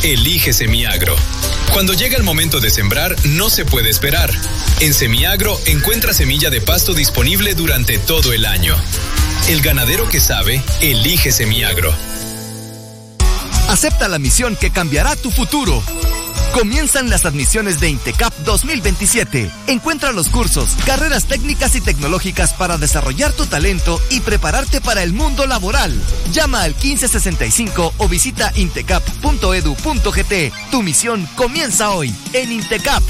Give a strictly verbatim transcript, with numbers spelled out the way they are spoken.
elige Semiagro. Cuando llega el momento de sembrar, no se puede esperar. En Semiagro encuentra semilla de pasto disponible durante todo el año. El ganadero que sabe, elige Semiagro. Acepta la misión que cambiará tu futuro. Comienzan las admisiones de INTECAP dos mil veintisiete. Encuentra los cursos, carreras técnicas y tecnológicas para desarrollar tu talento y prepararte para el mundo laboral. Llama al quince sesenta y cinco o visita intecap punto edu punto gt. Tu misión comienza hoy en INTECAP.